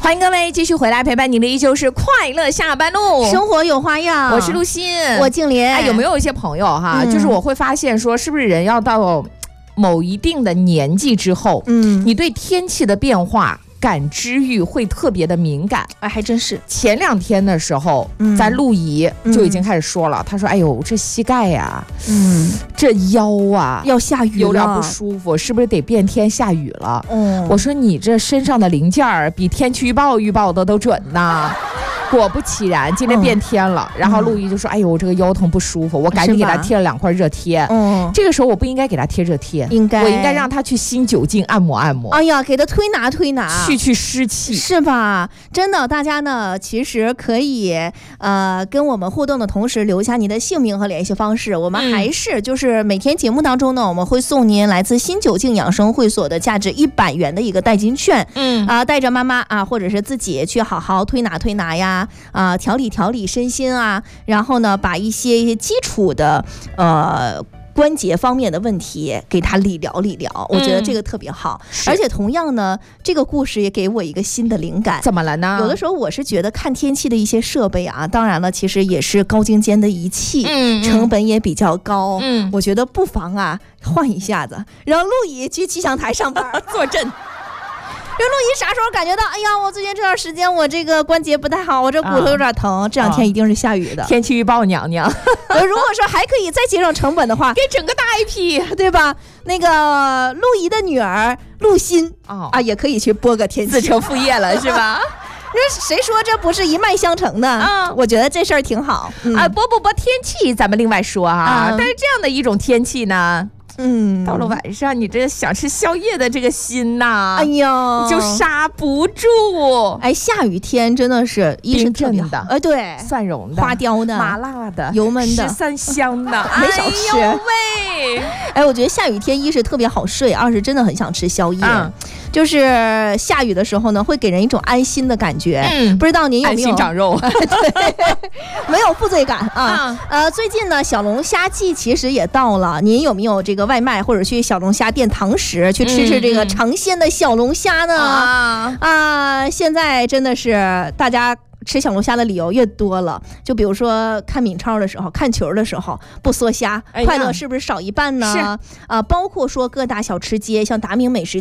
欢迎各位继续回来，陪伴你的依旧是快乐下班路， 生活有花样。 我是陆欣， 我静莲。 有没有一些朋友哈，就是我会发现说，是不是人要到某一定的年纪之后，你对天气的变化感知欲会特别的敏感。 还真是。 前2天的时候，咱陆姨就已经开始说了，她说：“哎呦，这膝盖呀，这腰啊， 要下雨了， 有点不舒服，是不是得变天下雨了？”我说：“你这身上的零件儿比天气预报的都准呐。”果不其然，今天变天了。然后陆姨就说：“哎呦，我这个腰疼不舒服。”我赶紧给她贴了2块热贴。这个时候我不应该给她贴热贴，我应该让她去新酒精按摩按摩。 哎呀，给她推拿， 去湿气， 是吧？真的，大家呢其实可以跟我们互动的同时留下你的姓名和联系方式。我们还是就是每天节目当中呢，我们会送您来自新酒精养生会所的价值100元的一个代金券。带着妈妈啊，或者是自己去好好推拿呀。调理身心啊，然后呢，把一些基础的关节方面的问题给他理疗，我觉得这个特别好。而且同样呢，这个故事也给我一个新的灵感。 怎么了呢？ 有的时候我是觉得看天气的一些设备啊，当然了，其实也是高精尖的仪器，成本也比较高。我觉得不妨啊换一下子，让陆姨去气象台上班坐镇。让陆姨啥时候感觉到，哎呀，我最近这段时间我这个关节不太好，我这骨头有点疼，这2天一定是下雨的。 天气预报娘娘。 如果说还可以再节省成本的话， 给整个大 IP， 对吧？那个陆姨的女儿陆欣也可以去播个天气， 自成副业了是吧？ 谁说这不是一脉相承的？我觉得这事儿挺好。 播天气咱们另外说哈。但是这样的一种天气呢，到了晚上，你这想吃宵夜的这个心呐，哎呀，就刹不住。 下雨天真的是冰镇的， 对， 蒜蓉的、 花雕的、 麻辣的、 油焖的、 13香的， 没少吃。我觉得下雨天一是特别好睡，二是真的很想吃宵夜。就是下雨的时候呢，会给人一种安心的感觉。不知道您有没有安心长肉？ 对，没有负罪感啊。最近呢，小龙虾季其实也到了，您有没有这个外卖或者去小龙虾店堂食去吃这个尝鲜的小龙虾呢？现在真的是大家吃小龙虾的理由越多了，就比如说看闽超的时候，看球的时候不缩虾，快乐是不是少一半呢？包括说各大小吃街，像达明美食